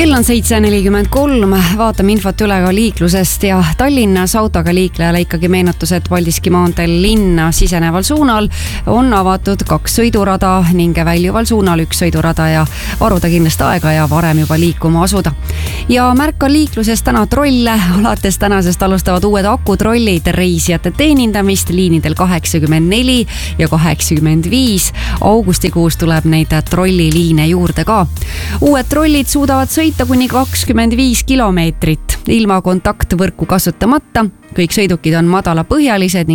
Kell on 7.43, vaatame infot üle ka liiklusest ja Tallinnas autoga liiklejale ikkagi meenutus, et Paldiski maanteel linna siseneval suunal on avatud 2 sõidurada ning väljuval suunal 1 sõidurada ja varuda kindlasti aega ja varem juba liikuma asuda. Ja märkan liikluses täna trolle, alates tänasest alustavad uued akutrollid reisijate teenindamist liinidel 84 ja 85. Augustikuus tuleb neid trolliliine juurde ka. Uued trollid suudavad sõita kuni 25 kilomeetrit ilma kontaktvõrku kasutamata. Kõik sõidukid on madalapõhjalised